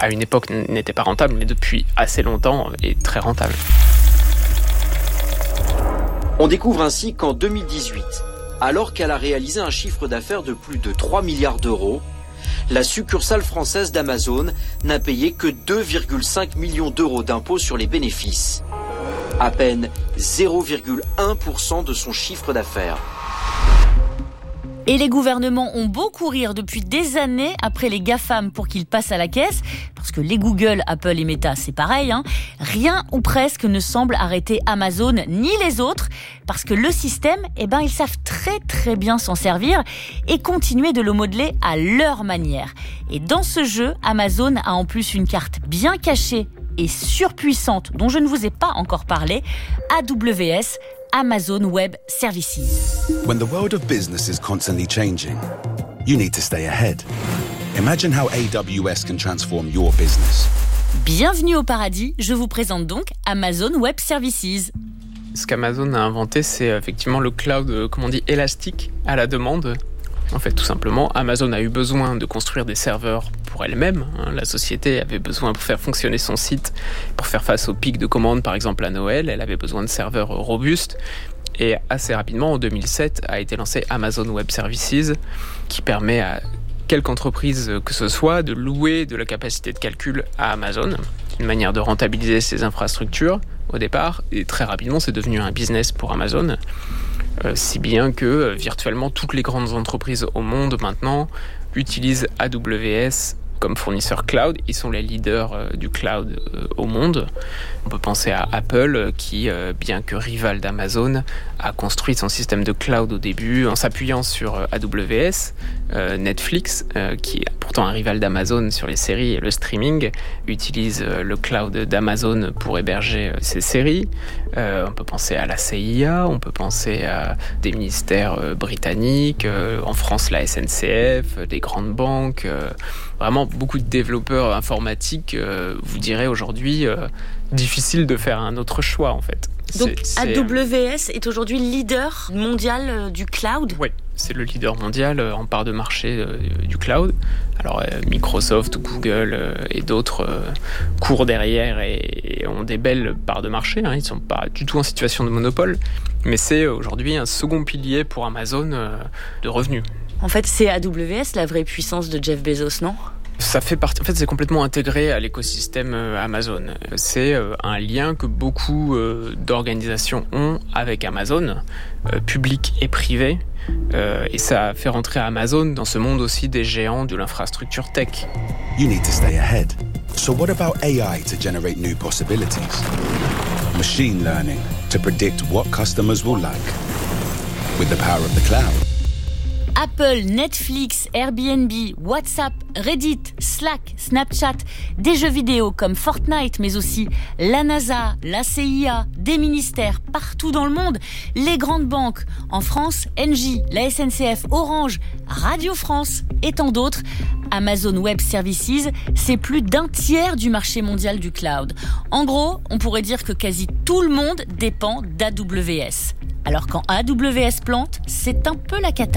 à une époque n'était pas rentable, mais depuis assez longtemps est très rentable. On découvre ainsi qu'en 2018, alors qu'elle a réalisé un chiffre d'affaires de plus de 3 milliards d'euros, la succursale française d'Amazon n'a payé que 2,5 millions d'euros d'impôts sur les bénéfices. À peine 0,1% de son chiffre d'affaires. Et les gouvernements ont beau courir depuis des années après les GAFAM pour qu'ils passent à la caisse, parce que les Google, Apple et Meta, c'est pareil, rien ou presque ne semble arrêter Amazon ni les autres, parce que le système, ils savent très très bien s'en servir et continuer de le modeler à leur manière. Et dans ce jeu, Amazon a en plus une carte bien cachée et surpuissante, dont je ne vous ai pas encore parlé, AWS, Amazon Web Services. When the world of business is constantly changing, you need to stay ahead. Imagine how AWS can transform your business. Bienvenue au paradis, je vous présente donc Amazon Web Services. Ce qu'Amazon a inventé, c'est effectivement le cloud, élastique à la demande. En fait, tout simplement, Amazon a eu besoin de construire des serveurs pour elle-même. La société avait besoin, pour faire fonctionner son site, pour faire face aux pics de commandes, par exemple à Noël, elle avait besoin de serveurs robustes. Et assez rapidement, en 2007, a été lancé Amazon Web Services, qui permet à quelque entreprise que ce soit de louer de la capacité de calcul à Amazon. Une manière de rentabiliser ses infrastructures au départ. Et très rapidement, c'est devenu un business pour Amazon. Si bien que virtuellement toutes les grandes entreprises au monde maintenant utilisent AWS comme fournisseur cloud. Ils sont les leaders du cloud au monde. On peut penser à Apple qui, bien que rival d'Amazon, a construit son système de cloud au début en s'appuyant sur AWS. Netflix, qui est pourtant un rival d'Amazon sur les séries et le streaming, utilise le cloud d'Amazon pour héberger ses séries. On peut penser à la CIA, on peut penser à des ministères britanniques, en France la SNCF, des grandes banques, vraiment beaucoup de développeurs informatiques vous diraient aujourd'hui difficile de faire un autre choix en fait. Donc AWS est aujourd'hui leader mondial du cloud ? Oui, c'est le leader mondial en part de marché du cloud. Alors Microsoft, Google et d'autres courent derrière et ont des belles parts de marché. Ils ne sont pas du tout en situation de monopole, mais c'est aujourd'hui un second pilier pour Amazon de revenus. En fait, c'est AWS la vraie puissance de Jeff Bezos, non ? Ça fait partie. En fait, c'est complètement intégré à l'écosystème Amazon. C'est un lien que beaucoup d'organisations ont avec Amazon, public et privé. Et ça fait rentrer Amazon dans ce monde aussi des géants de l'infrastructure tech. You need to stay ahead. So what about AI to generate new possibilities? Machine learning to predict what customers will like. With the power of the cloud. Apple, Netflix, Airbnb, WhatsApp, Reddit, Slack, Snapchat, des jeux vidéo comme Fortnite, mais aussi la NASA, la CIA, des ministères partout dans le monde, les grandes banques, en France, Engie, la SNCF, Orange, Radio France et tant d'autres. Amazon Web Services, c'est plus d'un tiers du marché mondial du cloud. En gros, on pourrait dire que quasi tout le monde dépend d'AWS. Alors quand AWS plante, c'est un peu la cata.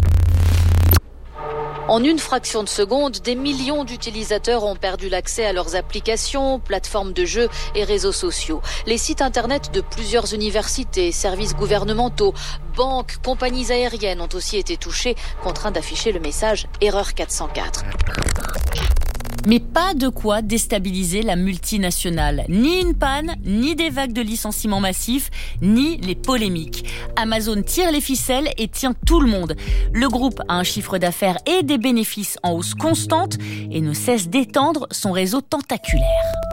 En une fraction de seconde, des millions d'utilisateurs ont perdu l'accès à leurs applications, plateformes de jeux et réseaux sociaux. Les sites internet de plusieurs universités, services gouvernementaux, banques, compagnies aériennes ont aussi été touchés, contraints d'afficher le message « Erreur 404 ». Mais pas de quoi déstabiliser la multinationale. Ni une panne, ni des vagues de licenciements massifs, ni les polémiques. Amazon tire les ficelles et tient tout le monde. Le groupe a un chiffre d'affaires et des bénéfices en hausse constante et ne cesse d'étendre son réseau tentaculaire.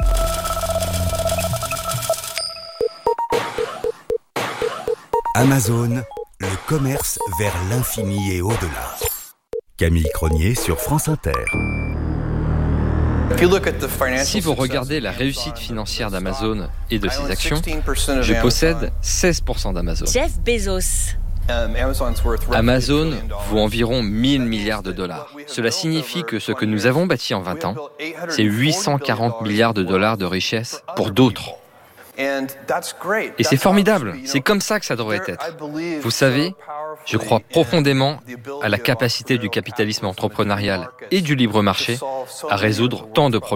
Amazon, le commerce vers l'infini et au-delà. Camille Cronier sur France Inter. Si vous regardez la réussite financière d'Amazon et de ses actions, je possède 16% d'Amazon. Jeff Bezos. Amazon vaut environ 1000 milliards de dollars. Cela signifie que ce que nous avons bâti en 20 ans, c'est 840 milliards de dollars de richesse pour d'autres. Et c'est formidable, c'est comme ça que ça devrait être. Vous savez, je crois profondément à la capacité du capitalisme entrepreneurial et du libre marché à résoudre tant de problèmes.